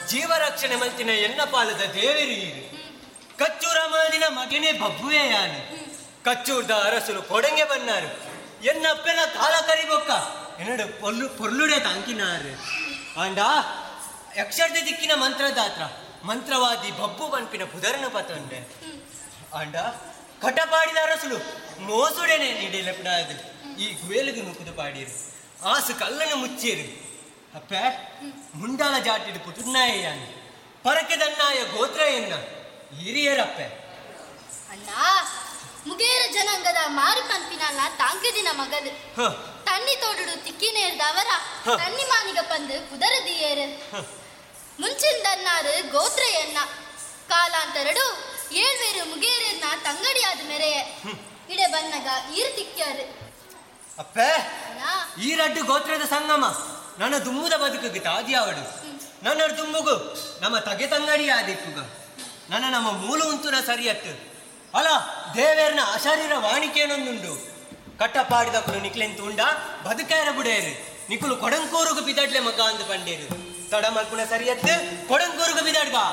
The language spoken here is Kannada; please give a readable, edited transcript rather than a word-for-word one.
ಜೀವರಕ್ಷಣೆ ಮಲ್ತಿನ ಎನ್ನ ಪಾಲದ ದೇವಿರಿ ಕಚ್ಚೂರ ಮಾದಿನ ಮಗನೇ ಬಬ್ಬುವೆ ಯಾನು ಕಚ್ಚೂರ್ದ ಅರಸರು ಕೊಡಂಗೆ ಬನ್ನಾರು ಎನ್ನಪ್ಪೆನ ಕಾಲ ಕರಿಬೊಕ್ಕ ಎನ್ನಡು ಪೊರ್ಲುಡೆ ತಂಕಿನಾರು ಅಂಡ ಯಕ್ಷರ್ದ ದಿಕ್ಕಿನ ಮಂತ್ರದಾತ್ರ ಮಂತ್ರವಾದಿ ಬಬ್ಬು ಪನ್ಪಿನ ಪುದರನ ಪತಂಡೆ ಅಂಡ ಕಟಪಾಡಿದ ಅರಸುಲು ಮೋಸುಡೆನೆ ನೀಡಿಲ್ಲಪಡಾದು ಈ ಗುವೇಲಿಗೆ ನುಕ್ಕುದು ಪಾಡಿರು ಆಸು ಕಲ್ಲನ್ನು ಮುಚ್ಚೇರು ಅಪ್ಪ ಮುಂಡಾಲ ಜಾಟಿಡು ಪುಟುನ್ನಾಯಾನು ಪರಕೆದನ್ನಾಯ ಗೋತ್ರ ಎನ್ನ ಹಿರಿಯರಪ್ಪ ಅಣ್ಣ ಮುಗೇರ ಜನಾಂಗದ ಮಾರು ಪಂಪಿನಲ್ಲ ತಾಂಕದಿನ ಮಗಲು ತಣ್ಣಿ ತೋಡುಡು ತಿಕ್ಕಿನೇರ್ದವರ ತಣ್ಣಿ ಮಾನಿಗ ಪಂದು ಕುದರದಿಯೇರು ಮುಂಚಿಂದನ್ನಾರು ಗೋತ್ರ ಎನ್ನ ಕಾಲಾಂತರಡು ಏಳ್ವೇರು ಮುಗೇರನ್ನ ತಂಗಡಿಯಾದ ಮೆರೆಯೇ ಇಡೆ ಬನ್ನಗ ಈರು ತಿಕ್ಕ್ಯಾರು ಅಪ್ಪ ಈ ರಡ್ಡು ಗೋತ್ರದ ಸಂಗಮ ನನ್ನ ದುಮ್ಮುದ ಬದುಕಿಗೆ ತಾದಿಯಾವಡು ನನ್ನ ದುಮ್ಮುಗು ನಮ್ಮ ತಗೆ ತಂಗಡಿ ಆದಿಕ್ಕುಗ ನಮ್ಮ ಮೂಲ ಉಂತುನ ಸರಿಯತ್ತು ಅಲ ದೇವೇರ್ನ ಅಶರೀರ ವಾಣಿಕೇನೊಂದುಂಡು ಕಟ್ಟಪಾಡಿದ ಕುಲು ನಿಕ್ಲೆಂತು ಉಂಡ ಬದುಕೇರ ಬುಡೇರು ನಿಕುಲು ಕೊಡಂಕೂರುಗು ಬಿದಡ್ಲೆ ಮಗ ಅಂದು ಪಂಡೇರು ತಡ ಮಲ್ಪುನ ಸರಿಯತ್ತು ಕೊಡಂಕೂರುಗು ಬಿದಡ್ಗ